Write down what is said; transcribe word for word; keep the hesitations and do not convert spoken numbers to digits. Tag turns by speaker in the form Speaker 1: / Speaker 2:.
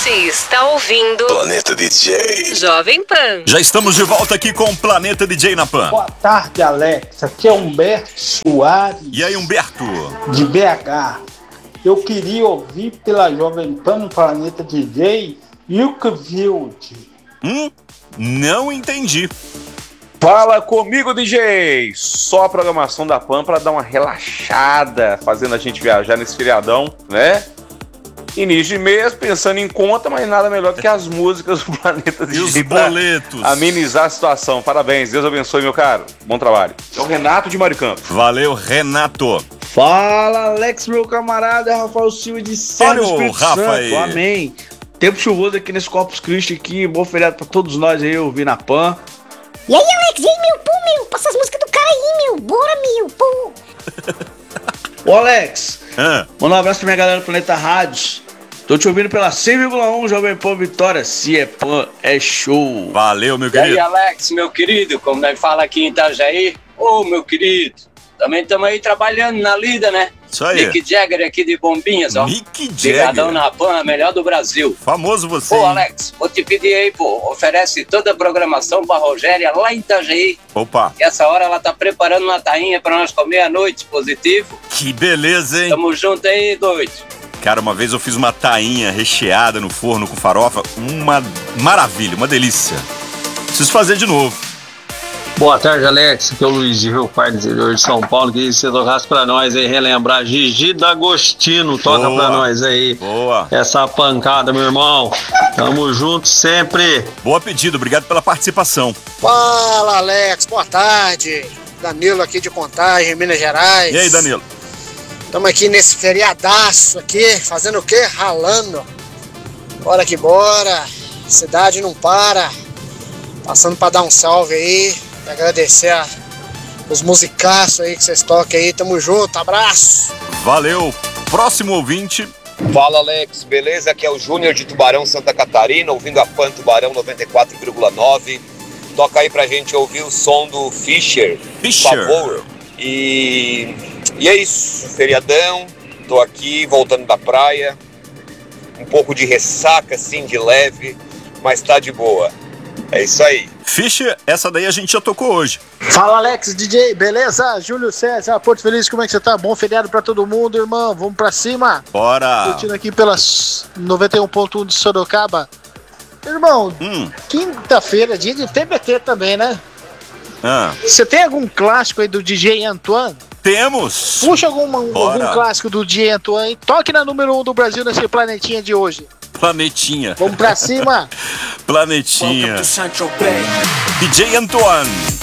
Speaker 1: Você está ouvindo
Speaker 2: Planeta D J
Speaker 1: Jovem Pan.
Speaker 3: Já estamos de volta aqui com o Planeta D J na Pan.
Speaker 4: Boa tarde, Alex. Aqui é Humberto Soares.
Speaker 3: E aí, Humberto?
Speaker 4: De B H. Eu queria ouvir pela Jovem Pan no Planeta D J Milkfield.
Speaker 3: Hum? Não entendi.
Speaker 5: Fala comigo, D J! Só a programação da Pan pra dar uma relaxada, fazendo a gente viajar nesse feriadão, né? Início de mês, pensando em conta, mas nada melhor do que as músicas do Planeta D J.
Speaker 3: E os boletos.
Speaker 5: Amenizar a situação. Parabéns, Deus abençoe, meu caro. Bom trabalho. É o Renato de Maricampo.
Speaker 3: Valeu, Renato.
Speaker 6: Fala, Alex, meu camarada, Rafael Silva de Serra do Espírito
Speaker 3: Rafa
Speaker 6: Santo.
Speaker 3: aí.
Speaker 6: Amém. Tempo chuvoso aqui nesse Corpus Christi aqui, bom feriado pra todos nós aí, ouvir na Pan.
Speaker 7: E aí, Alex, e aí, meu, pô, meu, passa as músicas do cara aí, meu, bora, meu, pô.
Speaker 6: Ô, Alex,
Speaker 3: Ah.
Speaker 6: manda um abraço pra minha galera do Planeta Rádios. Tô te ouvindo pela cem vírgula um Jovem Pan Vitória. Se é Pan, é show.
Speaker 3: Valeu, meu
Speaker 8: E aí,
Speaker 3: querido.
Speaker 8: Alex, meu querido, como nós fala aqui em Itajaí, ô, meu querido, também estamos aí trabalhando na lida, né?
Speaker 3: Isso aí.
Speaker 8: Mick Jagger aqui de Bombinhas, ó.
Speaker 3: Mick
Speaker 8: Ligadão
Speaker 3: Jagger.
Speaker 8: na Pan, a melhor do Brasil.
Speaker 3: Famoso você.
Speaker 8: Pô,
Speaker 3: hein?
Speaker 8: Alex, vou te pedir aí, pô, oferece toda a programação pra Rogéria lá em Itajaí.
Speaker 3: Opa,
Speaker 8: E essa hora ela tá preparando uma tainha pra nós comer à noite, positivo.
Speaker 3: que beleza, hein?
Speaker 8: Tamo junto aí, doido.
Speaker 3: Cara, uma vez eu fiz uma tainha recheada no forno com farofa. Uma maravilha, uma delícia. Preciso fazer de novo.
Speaker 9: Boa tarde, Alex. Aqui é o Luiz de Rio Pardo, interior de São Paulo. Queria que você tocasse pra nós aí, relembrar Gigi D'Agostino. Toca
Speaker 3: Boa.
Speaker 9: pra nós aí.
Speaker 3: Boa.
Speaker 9: Essa pancada, meu irmão. Tamo junto sempre.
Speaker 3: Boa pedido, obrigado pela participação.
Speaker 10: Fala, Alex, boa tarde. Danilo aqui de Contagem, Minas Gerais.
Speaker 3: E aí, Danilo?
Speaker 10: Estamos aqui nesse feriadaço aqui, fazendo o quê? Ralando. Bora que bora. Cidade não para. Passando para dar um salve aí. E agradecer a, os musicaços aí que vocês tocam aí. Tamo junto, abraço.
Speaker 3: Valeu. Próximo ouvinte.
Speaker 11: Fala, Alex, beleza? Aqui é o Júnior de Tubarão, Santa Catarina, ouvindo a Pan Tubarão noventa e quatro vírgula nove. Toca aí pra gente ouvir o som do Fischer,
Speaker 3: Fischer.
Speaker 11: por favor. E, e é isso, feriadão, tô aqui voltando da praia, um pouco de ressaca assim, de leve, mas tá de boa. É isso aí.
Speaker 3: Fischer, essa daí a gente já tocou hoje.
Speaker 4: Fala, Alex, D J, beleza? Júlio César, Porto Feliz, como é que você tá? Bom feriado pra todo mundo, irmão. Vamos pra cima.
Speaker 3: Bora.
Speaker 4: Curtindo aqui pelas noventa e um ponto um de Sorocaba. Irmão,
Speaker 3: Hum.
Speaker 4: quinta-feira, dia de T B T também, né?
Speaker 3: Ah.
Speaker 4: Você tem algum clássico aí do D J Antoine?
Speaker 3: Temos.
Speaker 4: Puxa alguma,
Speaker 3: Bora.
Speaker 4: algum clássico do D J Antoine. Toque na número um do Brasil nesse planetinha de hoje.
Speaker 3: Planetinha.
Speaker 4: Vamos pra cima.
Speaker 3: Planetinha. D J Antoine.